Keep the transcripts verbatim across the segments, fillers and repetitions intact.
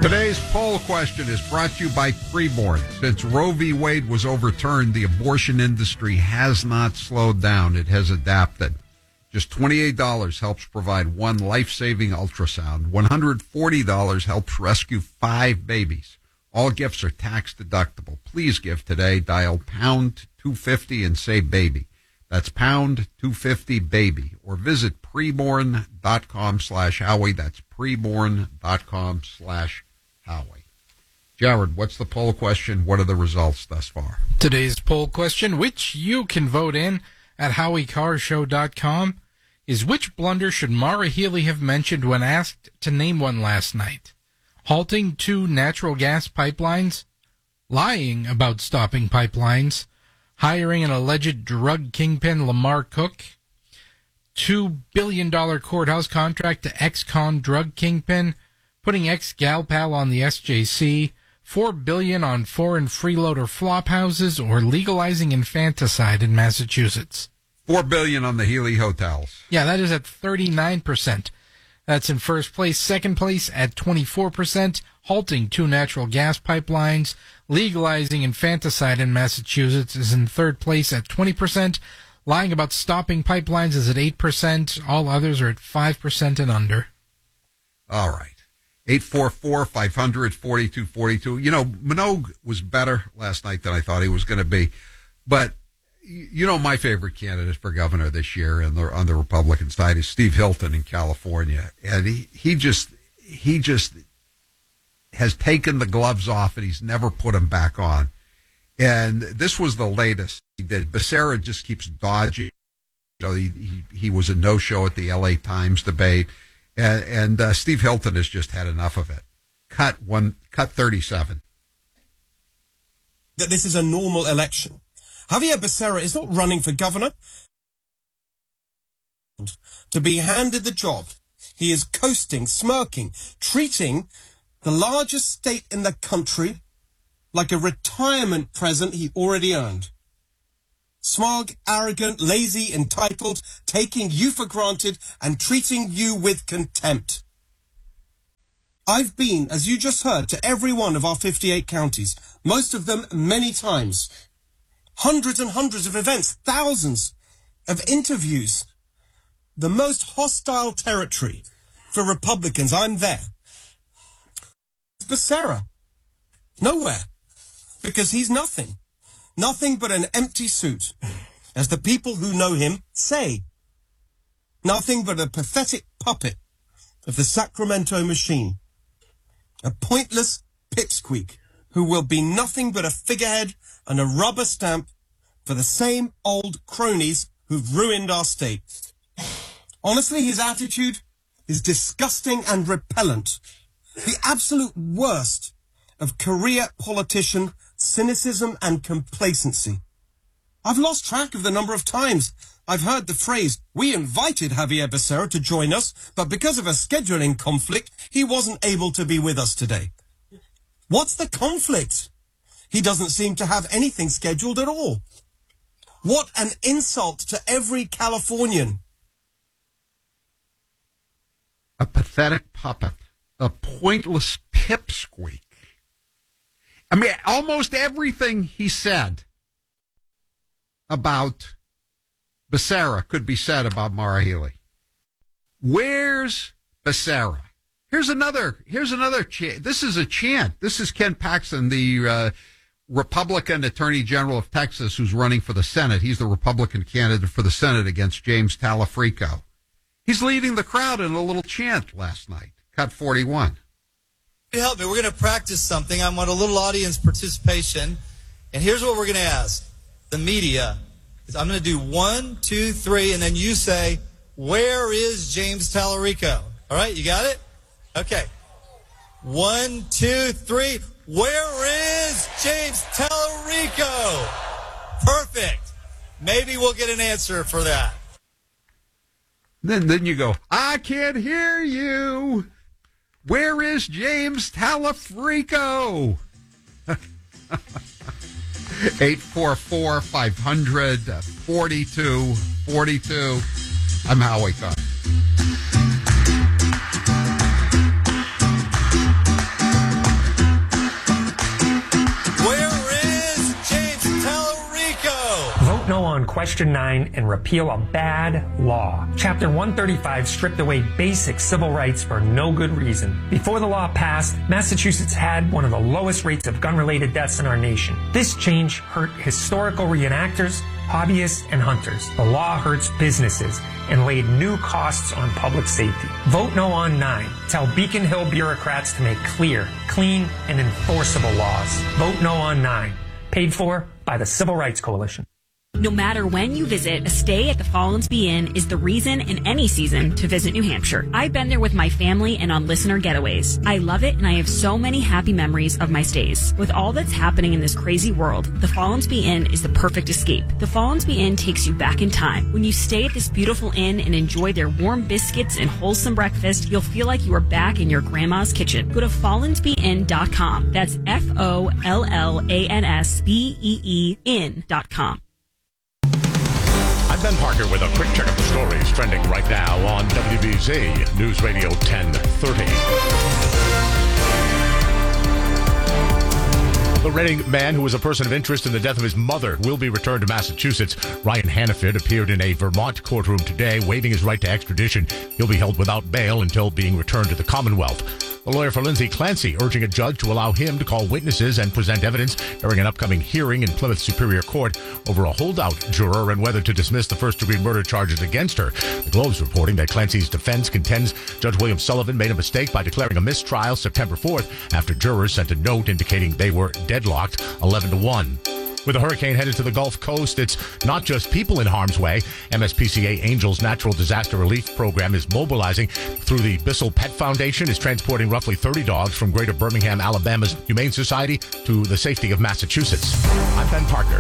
Today's poll question is brought to you by Preborn. Since Roe v. Wade was overturned, the abortion industry has not slowed down. It has adapted. Just twenty-eight dollars helps provide one life-saving ultrasound. one hundred forty dollars helps rescue five babies. All gifts are tax deductible. Please give today. Dial pound two fifty and say baby. That's pound two fifty baby. Or visit preborn.com slash Howie. That's preborn.com slash Howie. Jared, what's the poll question? What are the results thus far? Today's poll question, which you can vote in at howie car show dot com, is which blunder should Maura Healey have mentioned when asked to name one last night? Halting two natural gas pipelines, lying about stopping pipelines, hiring an alleged drug kingpin Lamar Cook, two billion dollars courthouse contract to ex-con drug kingpin, putting ex-gal pal on the S J C, four billion dollars on foreign freeloader flop houses, or legalizing infanticide in Massachusetts. Four billion dollars on the Healey hotels. Yeah, that is at thirty-nine percent. That's in first place. Second place at twenty-four percent, halting two natural gas pipelines. Legalizing infanticide in Massachusetts is in third place at twenty percent. Lying about stopping pipelines is at eight percent. All others are at five percent and under. All right. eight four four, five hundred, forty-two forty-two. You know, Minogue was better last night than I thought he was going to be. But, you know, my favorite candidate for governor this year and the, on the Republican side is Steve Hilton in California. And he, he just, he just has taken the gloves off and he's never put them back on. And this was the latest he did. Becerra just keeps dodging. You know, he, he, he was a no-show at the L A Times debate. And, and uh, Steve Hilton has just had enough of it. Cut one, cut thirty-seven. That this is a normal election. Javier Becerra is not running for governor to be handed the job. He is coasting, smirking, treating the largest state in the country like a retirement present he already earned. Smug, arrogant, lazy, entitled, taking you for granted and treating you with contempt. I've been, as you just heard, to every one of our fifty-eight counties, most of them many times. Hundreds and hundreds of events, thousands of interviews. The most hostile territory for Republicans, I'm there. Becerra, nowhere, because he's nothing. Nothing but an empty suit, as the people who know him say. Nothing but a pathetic puppet of the Sacramento machine. A pointless pipsqueak who will be nothing but a figurehead and a rubber stamp for the same old cronies who've ruined our state. Honestly, his attitude is disgusting and repellent. The absolute worst of career politician cynicism and complacency. I've lost track of the number of times I've heard the phrase, we invited Javier Becerra to join us, but because of a scheduling conflict, he wasn't able to be with us today. What's the conflict? He doesn't seem to have anything scheduled at all. What an insult to every Californian. A pathetic puppet. A pointless pipsqueak. I mean, almost everything he said about Becerra could be said about Maura Healey. Where's Becerra? Here's another, here's another chant. This is a chant. This is Ken Paxton, the uh, Republican Attorney General of Texas, who's running for the Senate. He's the Republican candidate for the Senate against James Talafrico. He's leading the crowd in a little chant last night. Cut forty-one. Help me. We're going to practice something. I want a little audience participation. And here's what we're going to ask. The media. I'm going to do one, two, three, and then you say, where is James Talarico? All right, you got it? Okay. One, two, three. Where is James Talarico? Perfect. Maybe we'll get an answer for that. Then, then you go, I can't hear you. Where is James Talafrico? eight four four, five hundred, forty-two forty-two. I'm Howie Carr. Question nine and repeal a bad law. Chapter one thirty-five stripped away basic civil rights for no good reason. Before the law passed, Massachusetts had one of the lowest rates of gun-related deaths in our nation. This change hurt historical reenactors, hobbyists, and hunters. The law hurts businesses and laid new costs on public safety. Vote no on nine. Tell Beacon Hill bureaucrats to make clear, clean, and enforceable laws. Vote no on nine. Paid for by the Civil Rights Coalition. No matter when you visit, a stay at the Follansbee Inn is the reason in any season to visit New Hampshire. I've been there with my family and on listener getaways. I love it, and I have so many happy memories of my stays. With all that's happening in this crazy world, the Follansbee Inn is the perfect escape. The Follansbee Inn takes you back in time. When you stay at this beautiful inn and enjoy their warm biscuits and wholesome breakfast, you'll feel like you are back in your grandma's kitchen. Go to follansbee inn dot com. That's F O L L A N S B E E inn dot com. I'm Ben Parker with a quick check of the stories trending right now on W B Z News Radio ten thirty. The Reading man who was a person of interest in the death of his mother will be returned to Massachusetts. Ryan Hannaford appeared in a Vermont courtroom today, waiving his right to extradition. He'll be held without bail until being returned to the Commonwealth. The lawyer for Lindsay Clancy urging a judge to allow him to call witnesses and present evidence during an upcoming hearing in Plymouth Superior Court over a holdout juror and whether to dismiss the first-degree murder charges against her. The Globe's reporting that Clancy's defense contends Judge William Sullivan made a mistake by declaring a mistrial September fourth after jurors sent a note indicating they were deadlocked eleven to one. With a hurricane headed to the Gulf Coast, it's not just people in harm's way. M S P C A Angels Natural Disaster Relief Program is mobilizing through the Bissell Pet Foundation, is transporting roughly thirty dogs from Greater Birmingham, Alabama's Humane Society to the safety of Massachusetts. I'm Ben Parker.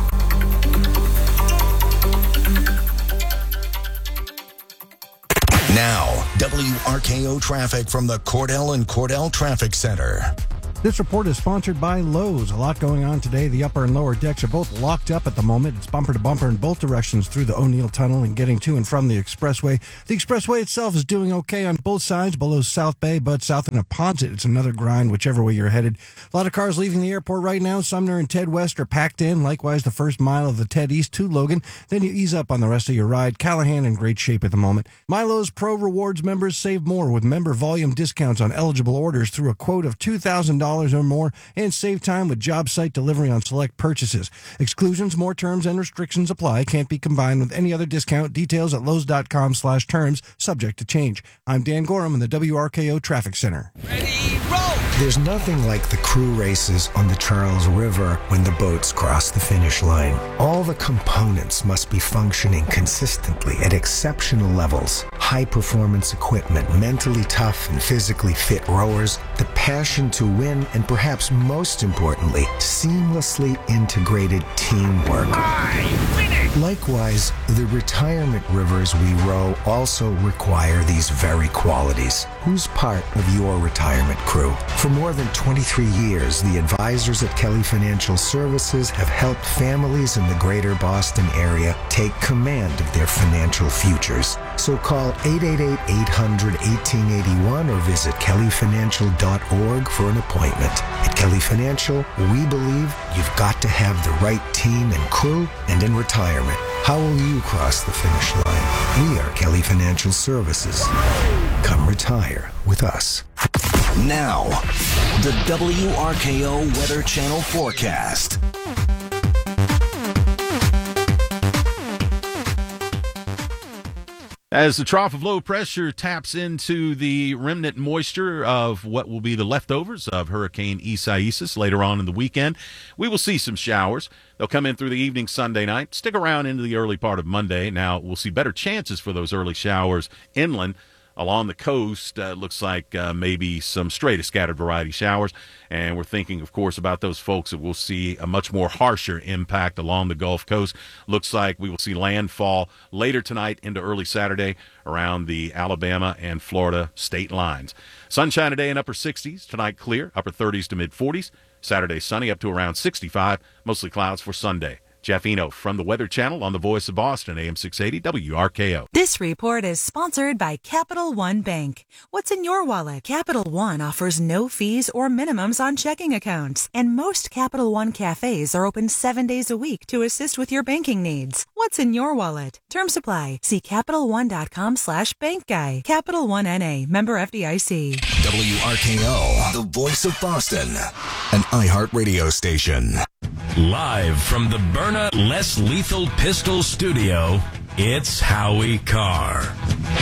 Now, W R K O traffic from the Cordell and Cordell Traffic Center. This report is sponsored by Lowe's. A lot going on today. The upper and lower decks are both locked up at the moment. It's bumper to bumper in both directions through the O'Neill Tunnel and getting to and from the expressway. The expressway itself is doing okay on both sides below South Bay, but south of Neponset, it's another grind whichever way you're headed. A lot of cars leaving the airport right now. Sumner and Ted West are packed in. Likewise, the first mile of the Ted East to Logan. Then you ease up on the rest of your ride. Callahan in great shape at the moment. Milo's Pro Rewards members save more with member volume discounts on eligible orders through a quote of two thousand dollars or more, and save time with job site delivery on select purchases. Exclusions, more terms, and restrictions apply. Can't be combined with any other discount. Details at Lowe's.com slash terms, subject to change. I'm Dan Gorham in the W R K O Traffic Center. Ready, roll! There's nothing like the crew races on the Charles River when the boats cross the finish line. All the components must be functioning consistently at exceptional levels. High-performance equipment, mentally tough and physically fit rowers, the passion to win, and perhaps most importantly, seamlessly integrated teamwork. Likewise, the retirement rivers we row also require these very qualities. Who's part of your retirement crew? For more than twenty-three years, the advisors at Kelly Financial Services have helped families in the greater Boston area take command of their financial futures. So call eight eight eight, eight hundred, eighteen eighty-one or visit kelly financial dot org for an appointment. At Kelly Financial, we believe you've got to have the right team and crew, and in retirement, how will you cross the finish line? We are Kelly Financial Services. Come retire with us. Now, the W R K O Weather Channel forecast. As the trough of low pressure taps into the remnant moisture of what will be the leftovers of Hurricane Isaias later on in the weekend, we will see some showers. They'll come in through the evening Sunday night, stick around into the early part of Monday. Now, we'll see better chances for those early showers inland. Along the coast, uh, looks like uh, maybe some straight scattered variety showers. And we're thinking, of course, about those folks that will see a much more harsher impact along the Gulf Coast. Looks like we will see landfall later tonight into early Saturday around the Alabama and Florida state lines. Sunshine today in upper sixties. Tonight clear, upper thirties to mid forties. Saturday sunny up to around sixty-five. Mostly clouds for Sunday. Jeff Eno from the Weather Channel on the Voice of Boston, A M six eighty W R K O. This report is sponsored by Capital One Bank. What's in your wallet? Capital One offers no fees or minimums on checking accounts, and most Capital One cafes are open seven days a week to assist with your banking needs. What's in your wallet? Terms apply. See CapitalOne.com slash bank guy. Capital One N A, member F D I C. W R K O, the Voice of Boston, an iHeart radio station. Live from the Byrna Less Lethal Pistol Studio, it's Howie Carr.